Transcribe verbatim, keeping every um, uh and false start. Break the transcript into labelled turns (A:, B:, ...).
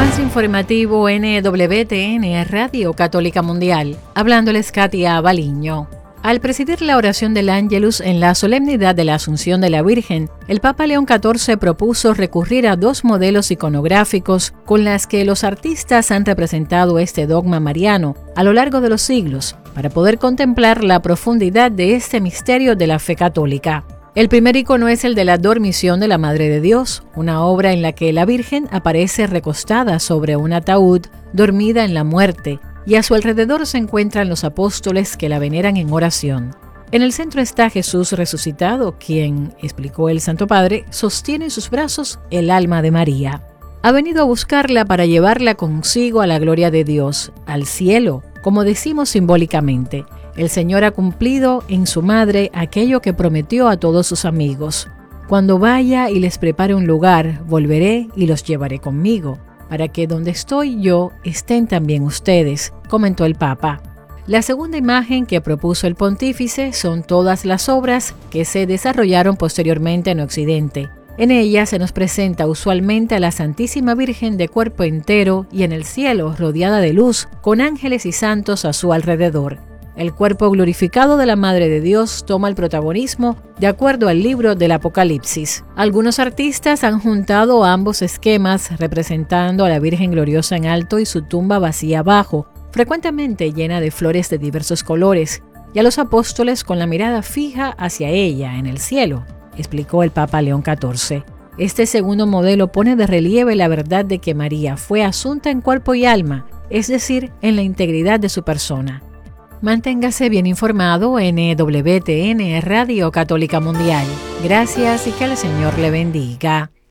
A: Avance informativo N W T N Radio Católica Mundial. Hablándoles Katia Baliño. Al presidir la oración del Ángelus en la solemnidad de la Asunción de la Virgen, el Papa León catorce propuso recurrir a dos modelos iconográficos con las que los artistas han representado este dogma mariano a lo largo de los siglos, para poder contemplar la profundidad de este misterio de la fe católica. El primer icono es el de la Dormición de la Madre de Dios, una obra en la que la Virgen aparece recostada sobre un ataúd, dormida en la muerte, y a su alrededor se encuentran los apóstoles que la veneran en oración. En el centro está Jesús resucitado, quien, explicó el Santo Padre, sostiene en sus brazos el alma de María. Ha venido a buscarla para llevarla consigo a la gloria de Dios, al cielo, como decimos simbólicamente. El Señor ha cumplido en su madre aquello que prometió a todos sus amigos. Cuando vaya y les prepare un lugar, volveré y los llevaré conmigo, para que donde estoy yo estén también ustedes, comentó el Papa. La segunda imagen que propuso el pontífice son todas las obras que se desarrollaron posteriormente en Occidente. En ellas se nos presenta usualmente a la Santísima Virgen de cuerpo entero y en el cielo rodeada de luz, con ángeles y santos a su alrededor. El cuerpo glorificado de la Madre de Dios toma el protagonismo de acuerdo al libro del Apocalipsis. Algunos artistas han juntado ambos esquemas representando a la Virgen gloriosa en alto y su tumba vacía abajo, frecuentemente llena de flores de diversos colores, y a los apóstoles con la mirada fija hacia ella en el cielo, explicó el Papa León catorce. Este segundo modelo pone de relieve la verdad de que María fue asunta en cuerpo y alma, es decir, en la integridad de su persona. Manténgase bien informado en N W T N Radio Católica Mundial. Gracias y que el Señor le bendiga.